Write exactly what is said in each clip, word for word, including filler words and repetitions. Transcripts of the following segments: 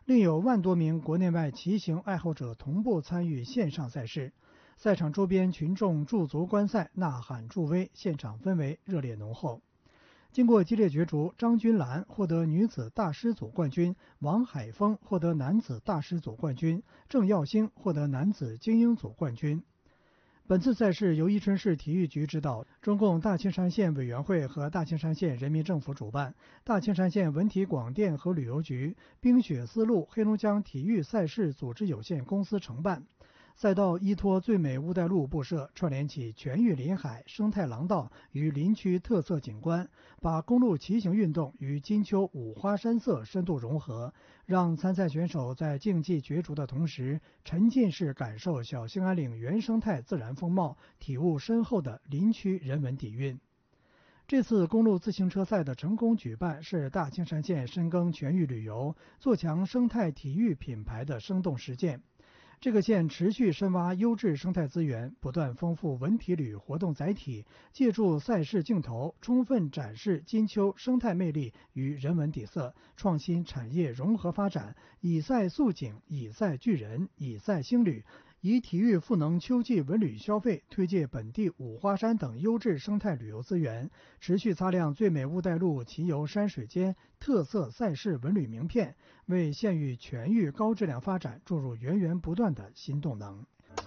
另有万多名国内外骑行爱好者同步参与线上赛事。赛场周边群众驻足观赛，呐喊助威，现场氛围热烈浓厚。经过激烈角逐，张君兰获得女子大师组冠军，王海峰获得男子大师组冠军，郑耀兴获得男子精英组冠军。本次赛事由伊春市体育局指导，中共大青山县委员会和大青山县人民政府主办，大青山县文体广电和旅游局、冰雪丝路黑龙江体育赛事组织有限公司承办。赛道依托最美雾带路布设，串联起全域临海生态廊道与林区特色景观，把公路骑行运动与金秋五花山色深度融合，让参赛选手在竞技角逐的同时，沉浸式感受小兴安岭原生态自然风貌，体悟深厚的林区人文底蕴。这次公路自行车赛的成功举办，是大青山县深耕全域旅游、做强生态体育品牌的生动实践。这个县持续深挖优质生态资源，不断丰富文体旅活动载体，借助赛事镜头，充分展示金秋生态魅力与人文底色，创新产业融合发展，以赛塑景，以赛聚人，以赛兴旅，以体育赋能秋季文旅消费，推介本地五花山等优质生态旅游资源，持续擦亮最美雾带路骑游山水间特色赛事文旅名片，为县域全域高质量发展注入源源不断的新动能。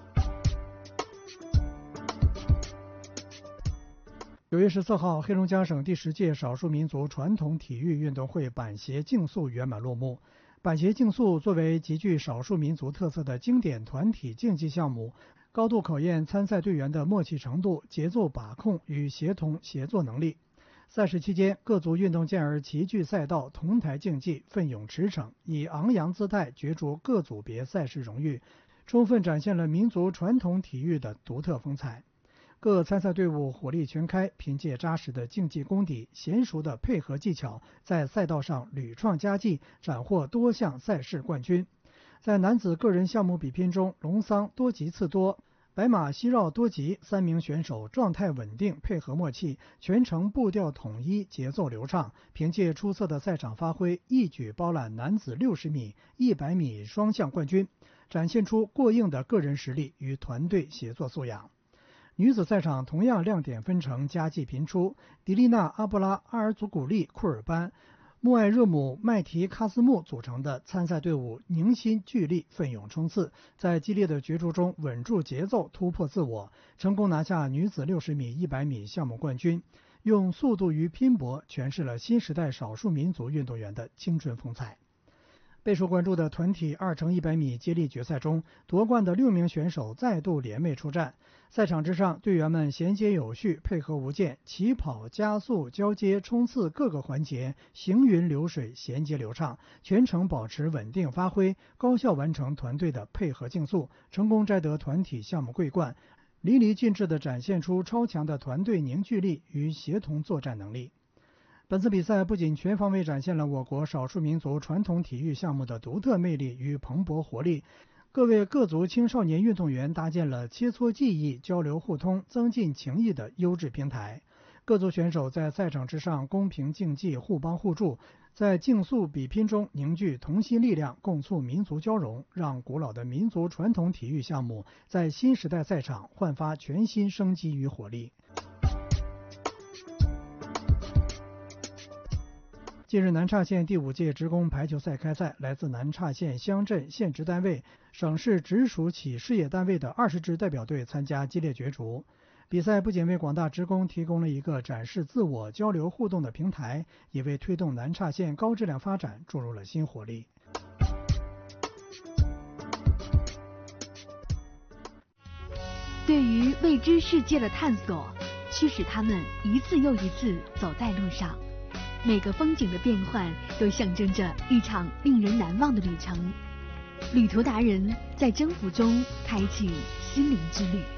九月十四号，黑龙江省第十届少数民族传统体育运动会板鞋竞速圆满落幕。板鞋竞速作为极具少数民族特色的经典团体竞技项目，高度考验参赛队员的默契程度、节奏把控与协同协作能力。赛事期间，各族运动健儿齐聚赛道，同台竞技，奋勇驰骋，以昂扬姿态角逐各组别赛事荣誉，充分展现了民族传统体育的独特风采。各参赛队伍火力全开，凭借扎实的竞技功底、娴熟的配合技巧，在赛道上屡创佳绩，斩获多项赛事冠军。在男子个人项目比拼中，龙桑多级次多，白马西绕多级，三名选手状态稳定，配合默契，全程步调统一，节奏流畅，凭借出色的赛场发挥，一举包揽男子六十米、一百米双项冠军，展现出过硬的个人实力与团队协作素养。女子赛场同样亮点纷呈，佳绩频出。迪丽娜·阿布拉、阿尔祖古力、库尔班、穆艾热姆、麦提卡斯木组成的参赛队伍凝心聚力，奋勇冲刺，在激烈的角逐中稳住节奏，突破自我，成功拿下女子六十米、一百米项目冠军，用速度与拼搏诠释了新时代少数民族运动员的青春风采。备受关注的团体二乘一百米接力决赛中，夺冠的六名选手再度联袂出战。赛场之上，队员们衔接有序，配合无间，起跑、加速、交接、冲刺各个环节行云流水，衔接流畅，全程保持稳定发挥，高效完成团队的配合竞速，成功摘得团体项目桂冠，淋漓尽致地展现出超强的团队凝聚力与协同作战能力。本次比赛不仅全方位展现了我国少数民族传统体育项目的独特魅力与蓬勃活力，各位各族青少年运动员搭建了切磋技艺、交流互通、增进情谊的优质平台。各族选手在赛场之上公平竞技、互帮互助，在竞速比拼中凝聚同心力量，共促民族交融，让古老的民族传统体育项目在新时代赛场焕发全新生机与活力。近日，南岔县第五届职工排球赛开赛，来自南岔县乡镇、县直单位、省市直属企事业单位的二十支代表队参加激烈角逐。比赛不仅为广大职工提供了一个展示自我、交流互动的平台，也为推动南岔县高质量发展注入了新活力。 对于未知世界的探索，驱使他们一次又一次走在路上。每个风景的变换都象征着一场令人难忘的旅程。旅途达人在征服中开启心灵之旅。